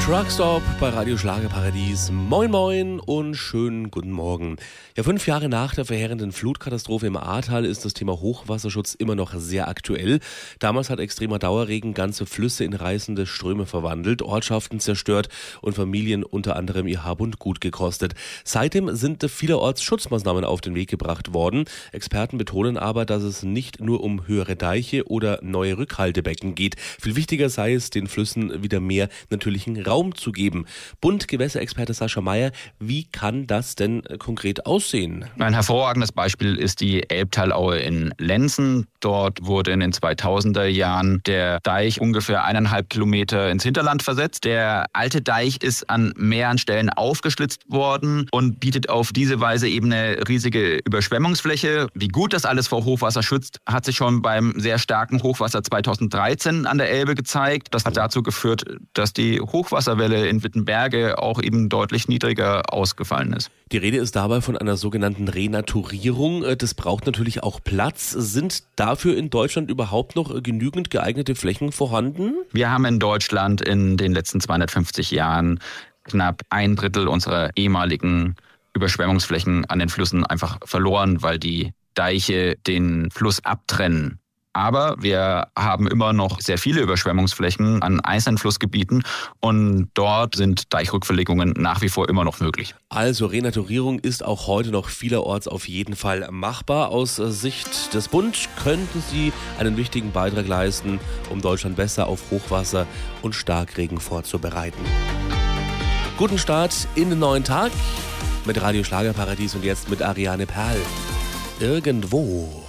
Truckstop bei Radio Schlagerparadies. Moin moin und schönen guten Morgen. Ja, 5 Jahre nach der verheerenden Flutkatastrophe im Ahrtal ist das Thema Hochwasserschutz immer noch sehr aktuell. Damals hat extremer Dauerregen ganze Flüsse in reißende Ströme verwandelt, Ortschaften zerstört und Familien unter anderem ihr Hab und Gut gekostet. Seitdem sind vielerorts Schutzmaßnahmen auf den Weg gebracht worden. Experten betonen aber, dass es nicht nur um höhere Deiche oder neue Rückhaltebecken geht. Viel wichtiger sei es, den Flüssen wieder mehr natürlichen Raum zu geben. Bund-Gewässerexperte Sascha Meyer, wie kann das denn konkret aussehen? Ein hervorragendes Beispiel ist die Elbtalaue in Lenzen. Dort wurde in den 2000er Jahren der Deich ungefähr 1,5 Kilometer ins Hinterland versetzt. Der alte Deich ist an mehreren Stellen aufgeschlitzt worden und bietet auf diese Weise eben eine riesige Überschwemmungsfläche. Wie gut das alles vor Hochwasser schützt, hat sich schon beim sehr starken Hochwasser 2013 an der Elbe gezeigt. Das hat dazu geführt, dass die Hochwasserwelle in Wittenberge auch eben deutlich niedriger ausgefallen ist. Die Rede ist dabei von einer sogenannten Renaturierung. Das braucht natürlich auch Platz. Sind dafür in Deutschland überhaupt noch genügend geeignete Flächen vorhanden? Wir haben in Deutschland in den letzten 250 Jahren knapp 1/3 unserer ehemaligen Überschwemmungsflächen an den Flüssen einfach verloren, weil die Deiche den Fluss abtrennen. Aber wir haben immer noch sehr viele Überschwemmungsflächen an einzelnen Flussgebieten und dort sind Deichrückverlegungen nach wie vor immer noch möglich. Also Renaturierung ist auch heute noch vielerorts auf jeden Fall machbar. Aus Sicht des Bund könnten sie einen wichtigen Beitrag leisten, um Deutschland besser auf Hochwasser und Starkregen vorzubereiten. Guten Start in den neuen Tag mit Radio Schlagerparadies und jetzt mit Ariane Perl. Irgendwo.